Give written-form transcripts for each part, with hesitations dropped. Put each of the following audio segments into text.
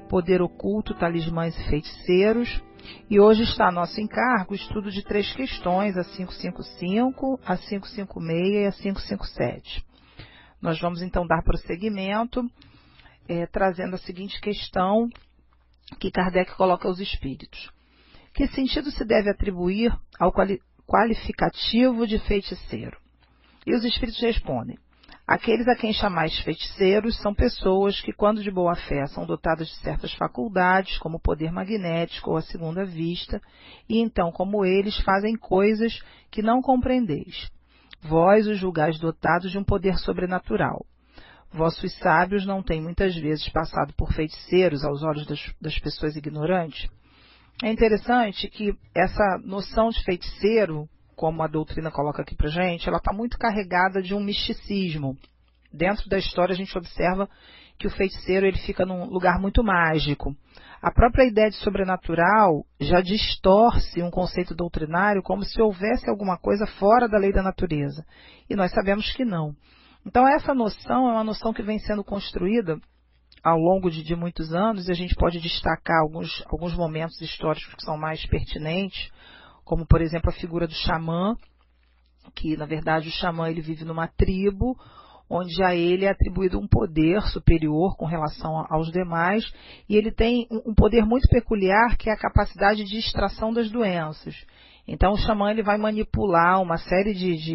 poder oculto, talismãs e feiticeiros. E hoje está a nosso encargo o estudo de 3 questões, a 555, a 556 e a 557. Nós vamos então dar prosseguimento, trazendo a seguinte questão que Kardec coloca aos espíritos. Que sentido se deve atribuir ao qualificativo de feiticeiro? E os espíritos respondem: aqueles a quem chamais feiticeiros são pessoas que, quando de boa fé, são dotadas de certas faculdades, como o poder magnético ou a segunda vista, e então, como eles, fazem coisas que não compreendeis. Vós os julgais dotados de um poder sobrenatural. Vossos sábios não têm muitas vezes passado por feiticeiros aos olhos das pessoas ignorantes? É interessante que essa noção de feiticeiro, como a doutrina coloca aqui pra gente, ela está muito carregada de um misticismo. Dentro da história a gente observa que o feiticeiro ele fica num lugar muito mágico. A própria ideia de sobrenatural já distorce um conceito doutrinário como se houvesse alguma coisa fora da lei da natureza. E nós sabemos que não. Então essa noção é uma noção que vem sendo construída ao longo de muitos anos, e a gente pode destacar alguns momentos históricos que são mais pertinentes, como, por exemplo, a figura do xamã, que, na verdade, o xamã ele vive numa tribo, onde a ele é atribuído um poder superior com relação aos demais, e ele tem um poder muito peculiar, que é a capacidade de extração das doenças. Então, o xamã ele vai manipular uma série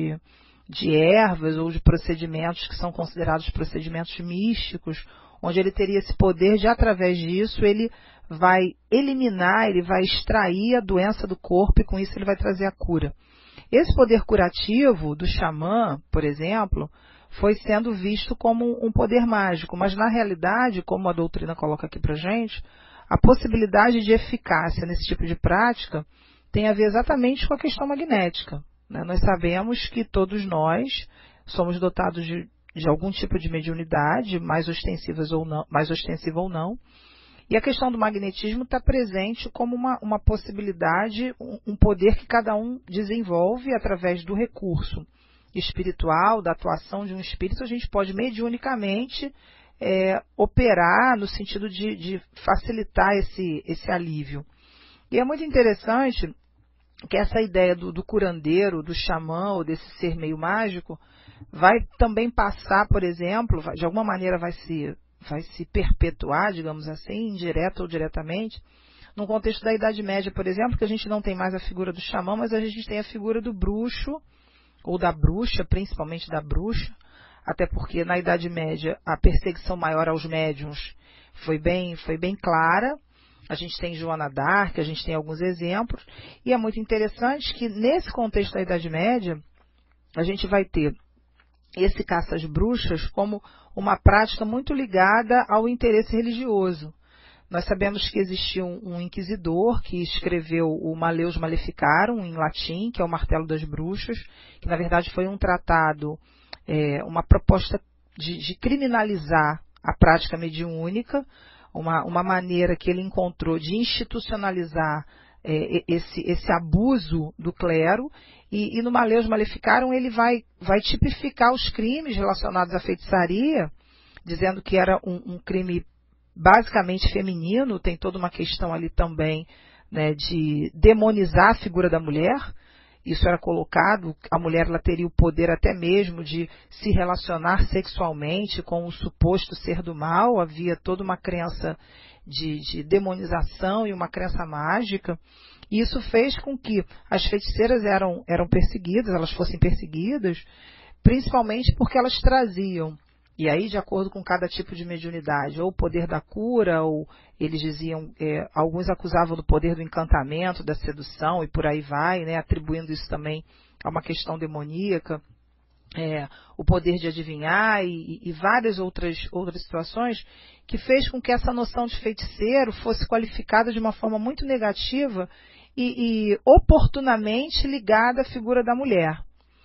de ervas ou de procedimentos que são considerados procedimentos místicos, onde ele teria esse poder de, através disso, ele vai eliminar, ele vai extrair a doença do corpo e com isso ele vai trazer a cura. Esse poder curativo do xamã, por exemplo, foi sendo visto como um poder mágico, mas na realidade, como a doutrina coloca aqui pra gente, a possibilidade de eficácia nesse tipo de prática tem a ver exatamente com a questão magnética, né? Nós sabemos que todos nós somos dotados de algum tipo de mediunidade, mais ostensiva ou não, e a questão do magnetismo está presente como uma possibilidade, um poder que cada um desenvolve através do recurso espiritual, da atuação de um espírito. A gente pode mediunicamente operar no sentido de facilitar esse alívio. E é muito interessante que essa ideia do curandeiro, do xamã ou desse ser meio mágico vai também passar, por exemplo, de alguma maneira vai se perpetuar, digamos assim, indireta ou diretamente, no contexto da Idade Média, por exemplo, que a gente não tem mais a figura do xamã, mas a gente tem a figura do bruxo, ou da bruxa, principalmente da bruxa, até porque na Idade Média a perseguição maior aos médiuns foi bem clara. A gente tem Joana d'Arc, a gente tem alguns exemplos, e é muito interessante que nesse contexto da Idade Média, a gente vai ter esse caça às bruxas como uma prática muito ligada ao interesse religioso. Nós sabemos que existia um inquisidor que escreveu o Maleus Maleficarum, em latim, que é o Martelo das Bruxas, que na verdade foi um tratado, uma proposta de criminalizar a prática mediúnica, uma maneira que ele encontrou de institucionalizar esse abuso do clero, e no Maleus Maleficarum ele vai tipificar os crimes relacionados à feitiçaria, dizendo que era um crime basicamente feminino. Tem toda uma questão ali também, né, de demonizar a figura da mulher. Isso era colocado, a mulher ela teria o poder até mesmo de se relacionar sexualmente com o suposto ser do mal. Havia toda uma crença de demonização e uma crença mágica. E isso fez com que as feiticeiras eram perseguidas, elas fossem perseguidas, principalmente porque elas traziam, e aí de acordo com cada tipo de mediunidade, ou o poder da cura, ou eles diziam, alguns acusavam do poder do encantamento, da sedução, e por aí vai, né, atribuindo isso também a uma questão demoníaca, o poder de adivinhar e várias outras situações, que fez com que essa noção de feiticeiro fosse qualificada de uma forma muito negativa e oportunamente ligada à figura da mulher.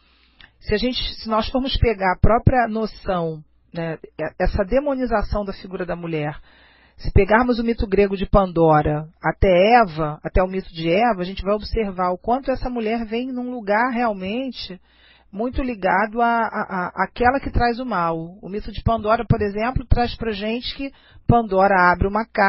Se nós formos pegar a própria noção, né, essa demonização da figura da mulher, se pegarmos o mito grego de Pandora até o mito de Eva, a gente vai observar o quanto essa mulher vem num lugar realmente muito ligado àquela que traz o mal. O mito de Pandora, por exemplo, traz pra gente que Pandora abre uma